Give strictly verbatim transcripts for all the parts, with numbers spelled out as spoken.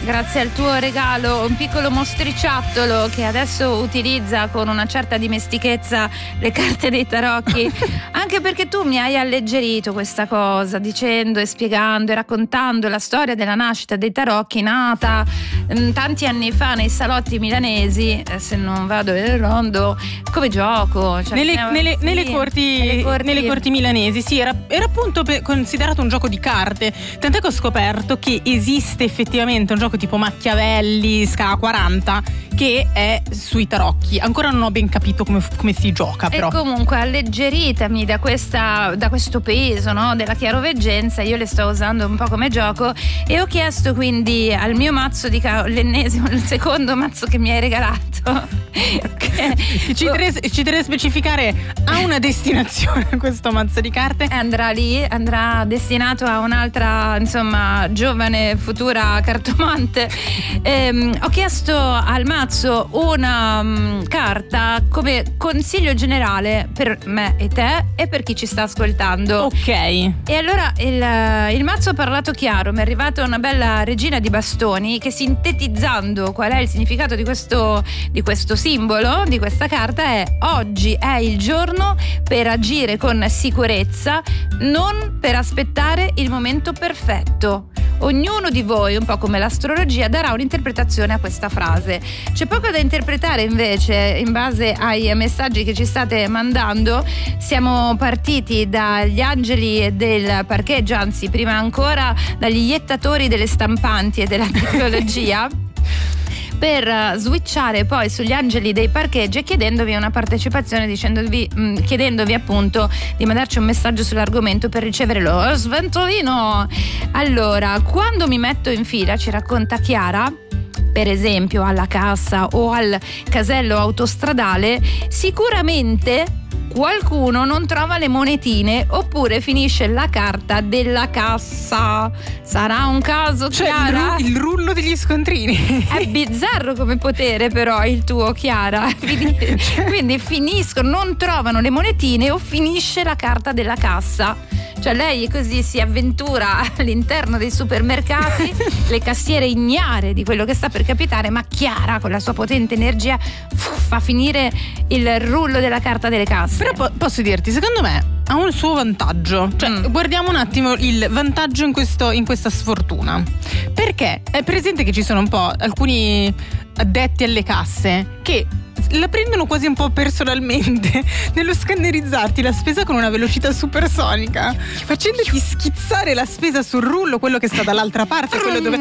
grazie al tuo regalo, un piccolo mostriciattolo che adesso utilizza con una certa dimestichezza le carte dei tarocchi, anche perché tu mi hai alleggerito questa cosa dicendo e spiegando e raccontando la storia della nascita dei tarocchi, nata mh, tanti anni fa nei salotti milanesi, eh, se non vado errando, come gioco, cioè, nelle, ne- nelle, sì, nelle, corti, nelle corti nelle corti milanesi, sì, era, era appunto pe- considerato un gioco di carte, tant'è che ho scoperto che esiste effettivamente un gioco tipo Machiavelli, Scala quaranta, che è sui tarocchi. Ancora non ho ben capito come, come si gioca, però. E comunque alleggeritami da, questa, da questo peso, no, della chiaroveggenza. Io le sto usando un po' come gioco e ho chiesto quindi al mio mazzo di ca- l'ennesimo, il secondo mazzo che mi hai regalato che ci deve, ci deve specificare a una destinazione questo mazzo di carte. andrà lì, andrà destinato a un'altra, insomma, giovane futura cartomante. Ehm, ho chiesto al mazzo una um, carta come consiglio generale per me e te e per chi ci sta ascoltando. Ok. E allora il, il mazzo ha parlato chiaro, mi è arrivata una bella regina di bastoni che, sintetizzando qual è il significato di questo, di questo simbolo, di questa carta, è: oggi è il giorno per agire con sicurezza, non per aspettare il momento perfetto. Ognuno di voi, un po' come l'astrologia, darà un'interpretazione a questa frase. C'è poco da interpretare invece in base ai messaggi che ci state mandando. Siamo partiti dagli angeli del parcheggio, anzi prima ancora dagli iettatori delle stampanti e della tecnologia, per switchare poi sugli angeli dei parcheggi e chiedendovi una partecipazione, dicendovi, mh, chiedendovi appunto di mandarci un messaggio sull'argomento per ricevere lo sventolino. Allora, quando mi metto in fila, ci racconta Chiara, per esempio alla cassa o al casello autostradale, sicuramente qualcuno non trova le monetine oppure finisce la carta della cassa. Sarà un caso, cioè, Chiara? il, ru- il rullo degli scontrini. È bizzarro come potere, però, il tuo, Chiara. Quindi, quindi finiscono, non trovano le monetine o finisce la carta della cassa. Cioè lei così si avventura all'interno dei supermercati, le cassiere ignare di quello che sta per capitare, ma Chiara con la sua potente energia uff, fa finire il rullo della carta delle casse. Però po- posso dirti, secondo me ha un suo vantaggio. Cioè, mm. guardiamo un attimo il vantaggio in, questo, in questa sfortuna. Perché è presente che ci sono un po' alcuni addetti alle casse che la prendono quasi un po' personalmente nello scannerizzarti la spesa con una velocità supersonica, facendoti schizzare la spesa sul rullo, quello che sta dall'altra parte, quello dove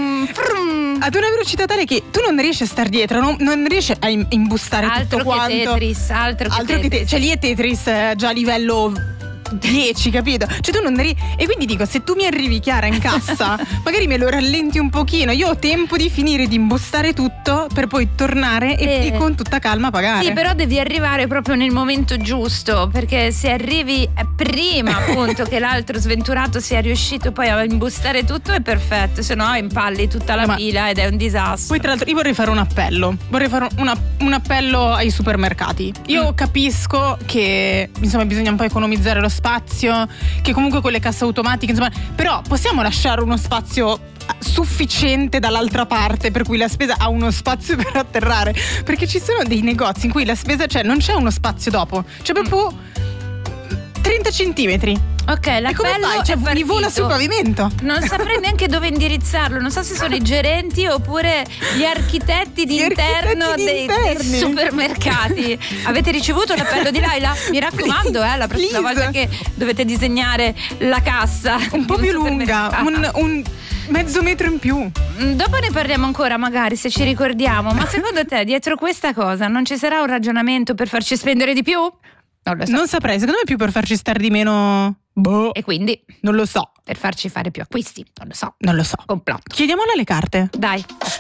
ad una velocità tale che tu non riesci a star dietro, non, non riesci a imbustare altro tutto quanto. Tetris, altro che altro Tetris. Che te- cioè lì è Tetris eh, già a livello dieci, capito? Cioè tu non ri- e quindi dico, se tu mi arrivi, Chiara, in cassa magari me lo rallenti un pochino, io ho tempo di finire di imbustare tutto per poi tornare e, eh. e con tutta calma pagare. Sì, però devi arrivare proprio nel momento giusto, perché se arrivi prima appunto che l'altro sventurato sia riuscito poi a imbustare tutto è perfetto, se no impalli tutta la Ma fila ed è un disastro. Poi tra l'altro io vorrei fare un appello vorrei fare una, un appello ai supermercati. Io mm. capisco che insomma bisogna un po' economizzare lo spazio, che comunque con le casse automatiche, insomma, però possiamo lasciare uno spazio sufficiente dall'altra parte per cui la spesa ha uno spazio per atterrare, perché ci sono dei negozi in cui la spesa, cioè non c'è uno spazio dopo, c'è proprio trenta centimetri. Ok, l'appello e come fai? Cioè, è mi vola sul pavimento. Non saprei neanche dove indirizzarlo. Non so se sono i gerenti oppure gli architetti di Gli interno architetti dei, dei supermercati. Avete ricevuto l'appello di Laila? Mi raccomando, eh, la prossima Please. volta che dovete disegnare la cassa un po' un più lunga, un, un mezzo metro in più. Dopo ne parliamo ancora, magari, se ci ricordiamo. Ma secondo te dietro questa cosa non ci sarà un ragionamento per farci spendere di più? Non lo so. Non saprei, secondo me è più per farci stare di meno. Boh. E quindi? Non lo so. Per farci fare più acquisti? Non lo so. Non lo so. Complotto. Chiediamolo alle carte. Dai.